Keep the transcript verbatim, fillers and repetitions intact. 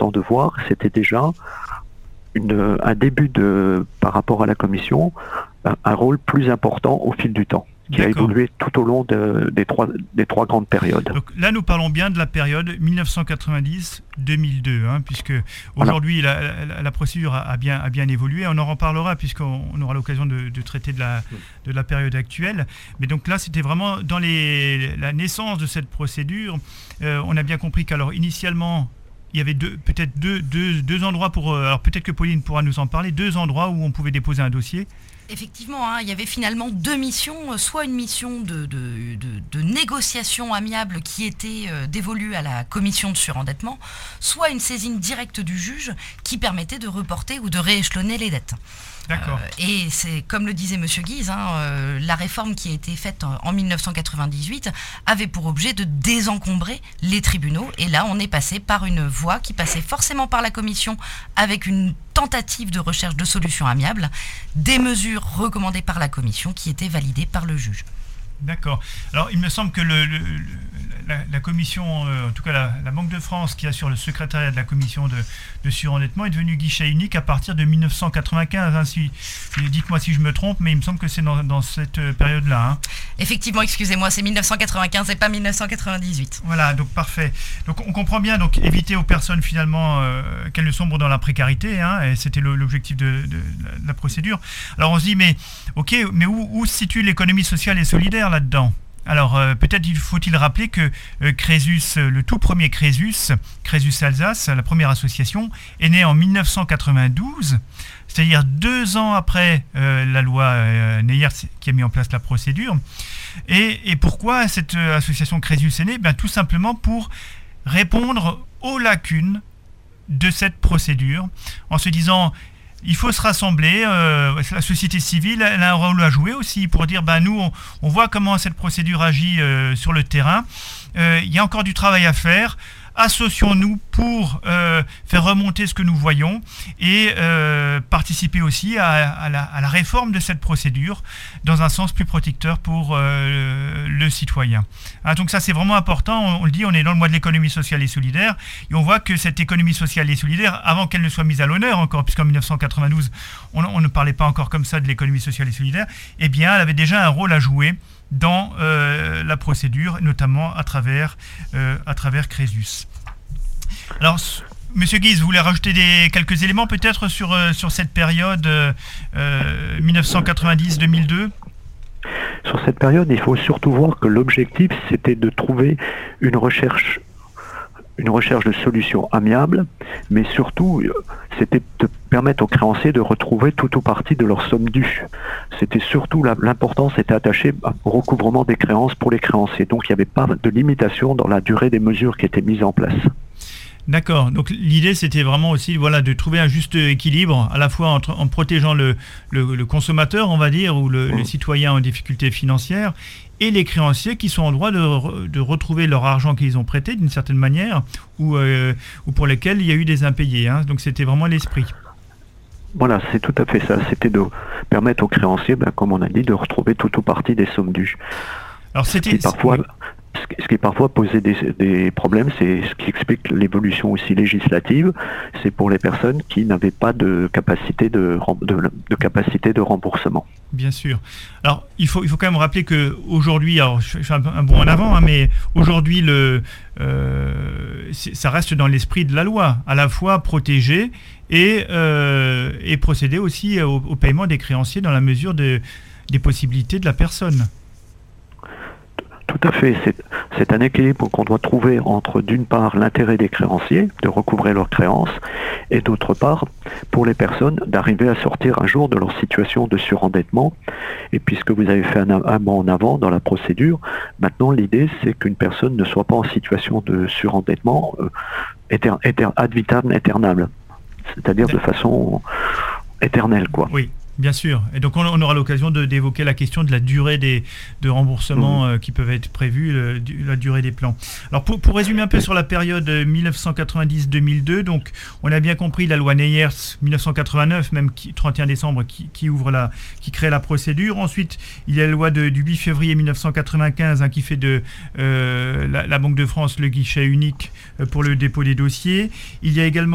important de voir, c'était déjà une, un début de, par rapport à la commission, un, un rôle plus important au fil du temps, qui D'accord. a évolué tout au long de, des, trois, des trois grandes périodes. Donc là, nous parlons bien de la période dix-neuf cent quatre-vingt-dix à deux mille deux, hein, puisque aujourd'hui, voilà. la, la, la procédure a, a, bien, a bien évolué. On en reparlera, puisqu'on on aura l'occasion de, de traiter de la, de la période actuelle. Mais donc là, c'était vraiment dans les, la naissance de cette procédure. Euh, on a bien compris qu'alors, initialement, il y avait deux, peut-être deux, deux, deux endroits pour... Alors peut-être que Pauline pourra nous en parler, deux endroits où on pouvait déposer un dossier. Effectivement, hein, il y avait finalement deux missions, soit une mission de, de, de, de négociation amiable qui était euh, dévolue à la commission de surendettement, soit une saisine directe du juge qui permettait de reporter ou de rééchelonner les dettes. D'accord. Euh, et c'est comme le disait Monsieur Guise, hein, euh, la réforme qui a été faite en, en dix-neuf cent quatre-vingt-dix-huit avait pour objet de désencombrer les tribunaux. Et là, on est passé par une voie qui passait forcément par la commission avec une tentative de recherche de solutions amiables, des mesures recommandées par la commission qui étaient validées par le juge. D'accord. Alors, il me semble que le, le, la, la commission, euh, en tout cas la, la Banque de France, qui assure le secrétariat de la commission de, de surendettement, est devenue guichet unique à partir de dix-neuf cent quatre-vingt-quinze. Hein, si, dites-moi si je me trompe, mais il me semble que c'est dans, dans cette période-là. Hein. Effectivement, excusez-moi, c'est dix-neuf cent quatre-vingt-quinze et pas dix-neuf cent quatre-vingt-dix-huit. Voilà, donc parfait. Donc on comprend bien, donc éviter aux personnes finalement euh, qu'elles ne sombrent dans la précarité, hein, et c'était le, l'objectif de, de, de la procédure. Alors on se dit, mais ok, mais où, où se situe l'économie sociale et solidaire là-dedans ? Alors euh, peut-être il faut-il rappeler que euh, Crésus, euh, le tout premier Crésus, Crésus Alsace, la première association, est né en dix-neuf cent quatre-vingt-douze, c'est-à-dire deux ans après euh, la loi euh, Neyers qui a mis en place la procédure. Et, et pourquoi cette euh, association Crésus est née ? Ben, tout simplement pour répondre aux lacunes de cette procédure, en se disant... Il faut se rassembler, euh, la société civile elle a un rôle à jouer aussi pour dire ben, nous on, on voit comment cette procédure agit euh, sur le terrain, euh, il y a encore du travail à faire, associons-nous pour euh, faire remonter ce que nous voyons et euh, participer aussi à, à, la, à la réforme de cette procédure dans un sens plus protecteur pour euh, le citoyen. Hein, donc ça c'est vraiment important, on, on le dit, on est dans le mois de l'économie sociale et solidaire et on voit que cette économie sociale et solidaire, avant qu'elle ne soit mise à l'honneur encore, puisqu'en dix-neuf cent quatre-vingt-douze on, on ne parlait pas encore comme ça de l'économie sociale et solidaire, eh bien elle avait déjà un rôle à jouer dans euh, la procédure, notamment à travers, euh, à travers Crésus. Alors, Monsieur Guise, vous voulez rajouter des, quelques éléments peut-être sur, euh, sur cette période euh, dix-neuf cent quatre-vingt-dix à deux mille deux ? Sur cette période, il faut surtout voir que l'objectif, c'était de trouver une recherche une recherche de solutions amiables, mais surtout, c'était de permettre aux créanciers de retrouver tout ou partie de leur somme due. C'était surtout, la, l'importance était attachée au recouvrement des créances pour les créanciers. Donc, il n'y avait pas de limitation dans la durée des mesures qui étaient mises en place. D'accord. Donc l'idée c'était vraiment aussi voilà, de trouver un juste équilibre à la fois entre, en protégeant le, le, le consommateur, on va dire, ou le, mmh. le citoyen en difficulté financière, et les créanciers qui sont en droit de, de retrouver leur argent qu'ils ont prêté d'une certaine manière, ou, euh, ou pour lesquels il y a eu des impayés. Hein. Donc c'était vraiment l'esprit. Voilà, c'est tout à fait ça. C'était de permettre aux créanciers, ben, comme on a dit, de retrouver tout ou partie des sommes dues. Alors c'était... Ce qui parfois, ce qui parfois posait des, des problèmes, c'est ce qui explique l'évolution aussi législative, c'est pour les personnes qui n'avaient pas de capacité de, de, de capacité de remboursement. Bien sûr. Alors il faut, il faut quand même rappeler qu'aujourd'hui, alors je fais un, un bond en avant, hein, mais aujourd'hui le, euh, ça reste dans l'esprit de la loi, à la fois protéger et, euh, et procéder aussi au, au paiement des créanciers dans la mesure de, des possibilités de la personne. Tout à fait. C'est, c'est un équilibre qu'on doit trouver entre, d'une part, l'intérêt des créanciers de recouvrer leurs créances et d'autre part, pour les personnes, d'arriver à sortir un jour de leur situation de surendettement. Et puisque vous avez fait un, un bond en avant dans la procédure, maintenant l'idée c'est qu'une personne ne soit pas en situation de surendettement euh, éter, éter, ad vitam aeternam, c'est-à-dire de façon éternelle, quoi. Oui. Bien sûr. Et donc, on, on aura l'occasion de, d'évoquer la question de la durée des de remboursements mmh. euh, qui peuvent être prévus, le, du, la durée des plans. Alors, pour, pour résumer un peu sur la période dix-neuf cent quatre-vingt-dix à deux mille deux, donc, on a bien compris la loi Neyers dix-neuf cent quatre-vingt-neuf, même qui, trente et un décembre, qui, qui ouvre la, qui crée la procédure. Ensuite, il y a la loi de, du huit février dix-neuf cent quatre-vingt-quinze hein, qui fait de euh, la, la Banque de France le guichet unique euh, pour le dépôt des dossiers. Il y a également